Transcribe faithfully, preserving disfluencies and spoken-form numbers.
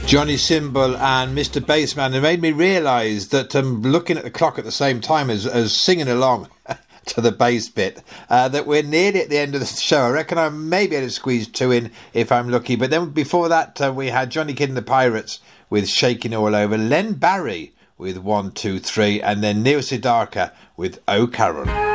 Johnny Symbol and Mister Bassman. It made me realise that um, looking at the clock at the same time as, as singing along to the bass bit, uh, that we're nearly at the end of the show. I reckon I may be able to squeeze two in if I'm lucky. But then before that, uh, we had Johnny Kidd and the Pirates with Shaking All Over, Len Barry with One, Two, Three, and then Neil Sedaka with Oh Carol.